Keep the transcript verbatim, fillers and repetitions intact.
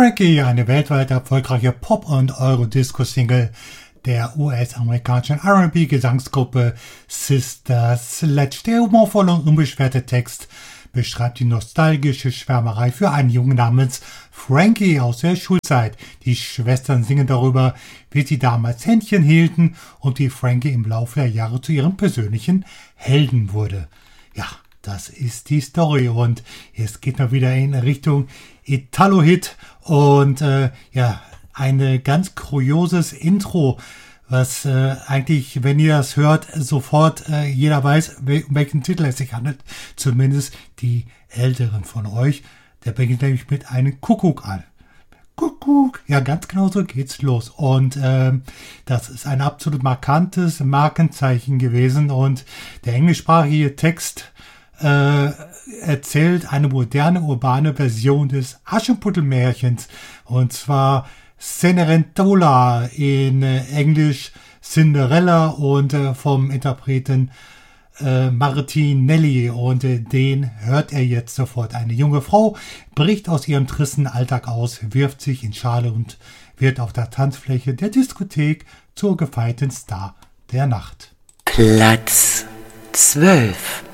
Frankie, eine weltweit erfolgreiche Pop- und Eurodisco-Single der U S-amerikanischen R and B-Gesangsgruppe Sister Sledge. Der humorvolle und unbeschwerte Text beschreibt die nostalgische Schwärmerei für einen Jungen namens Frankie aus der Schulzeit. Die Schwestern singen darüber, wie sie damals Händchen hielten und wie Frankie im Laufe der Jahre zu ihrem persönlichen Helden wurde. Ja, das ist die Story und jetzt geht man wieder in Richtung Italo-Hit und äh, ja, ein ganz kurioses Intro, was äh, eigentlich, wenn ihr das hört, sofort äh, jeder weiß, um welchen Titel es sich handelt. Zumindest die Älteren von euch. Der beginnt nämlich mit einem Kuckuck an. Kuckuck. Ja, ganz genau so geht's los. Und ähm, das ist ein absolut markantes Markenzeichen gewesen. Und der englischsprachige Text äh, erzählt eine moderne, urbane Version des Aschenputtel-Märchens. Und zwar Cenerentola in äh, Englisch Cinderella und äh, vom Interpreten äh, Martinelli und äh, den hört er jetzt sofort. Eine junge Frau bricht aus ihrem tristen Alltag aus, wirft sich in Schale und wird auf der Tanzfläche der Diskothek zur gefeierten Star der Nacht. Platz zwölf.